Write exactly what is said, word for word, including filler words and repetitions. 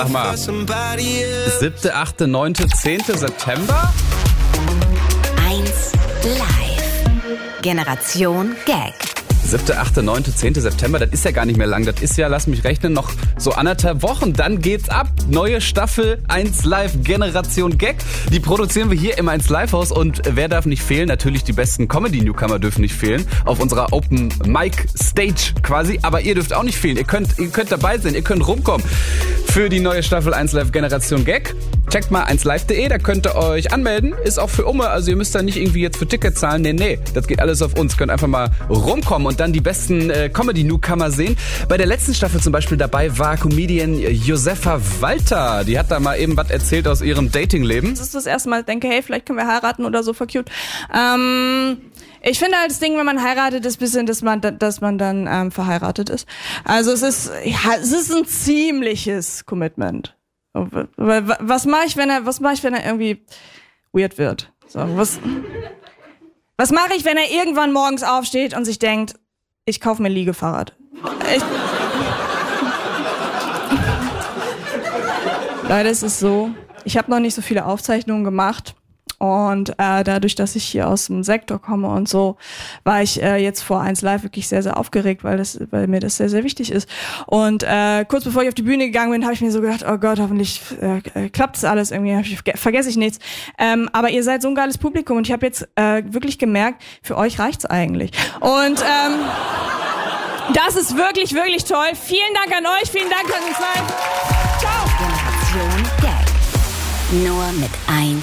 Sag mal, siebte, achte, neunte, zehnte September? eins Live. Generation Gag. siebte, achte, neunte, zehnte September, das ist ja gar nicht mehr lang. Das ist ja, lass mich rechnen, noch so anderthalb Wochen. Dann geht's ab. Neue Staffel eins Live Generation Gag. Die produzieren wir hier im eins Live Haus. Und wer darf nicht fehlen? Natürlich die besten Comedy-Newcomer dürfen nicht fehlen. Auf unserer Open Mic Stage quasi. Aber ihr dürft auch nicht fehlen. Ihr könnt, ihr könnt dabei sein. Ihr könnt rumkommen für die neue Staffel eins Live Generation Gag. Checkt mal eins live punkt de, da könnt ihr euch anmelden. Ist auch für Umme, also ihr müsst da nicht irgendwie jetzt für Tickets zahlen. Nee, nee, das geht alles auf uns. Könnt einfach mal rumkommen und dann die besten äh, Comedy-Newcomer sehen. Bei der letzten Staffel zum Beispiel dabei war Comedian Josefa Walter. Die hat da mal eben was erzählt aus ihrem Datingleben. Das ist das erste Mal, ich denke, hey, vielleicht können wir heiraten oder so, voll cute. Ähm, ich finde halt das Ding, wenn man heiratet, ist ein bisschen, dass man, dass man dann ähm, verheiratet ist. Also es ist, ja, es ist ein ziemliches Commitment. Was mache ich, wenn er, was mache ich, wenn er irgendwie weird wird? So, was, was mache ich, wenn er irgendwann morgens aufsteht und sich denkt, ich kaufe mir ein Liegefahrrad? Ich, Leider ist es so, ich habe noch nicht so viele Aufzeichnungen gemacht. Und äh, dadurch, dass ich hier aus dem Sektor komme und so, war ich äh, jetzt vor eins Live wirklich sehr, sehr aufgeregt, weil das, weil mir das sehr, sehr wichtig ist. Und äh, kurz bevor ich auf die Bühne gegangen bin, habe ich mir so gedacht, oh Gott, hoffentlich äh, klappt das alles irgendwie, ich, vergesse ich nichts. Ähm, aber ihr seid so ein geiles Publikum und ich habe jetzt äh, wirklich gemerkt, für euch reicht's eigentlich. Und ähm, das ist wirklich, wirklich toll. Vielen Dank an euch, vielen Dank an uns live. Ciao. Generation Gag. Nur mit eins